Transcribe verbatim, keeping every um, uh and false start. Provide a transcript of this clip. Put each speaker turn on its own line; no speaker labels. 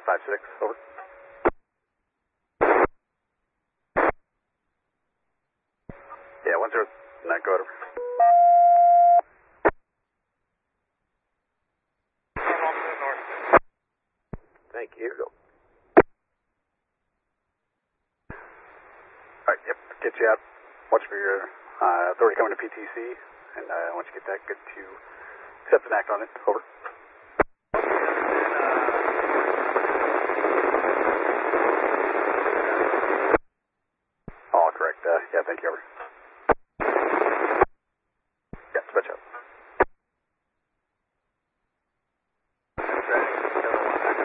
five six, over. Yeah, one zero, nine, go ahead.
Thank you. Go.
Alright, yep, get you out. Watch for your uh, authority coming to P T C, and uh, once you get that, good to accept and act on it, over. All correct, uh, yeah, thank you, over.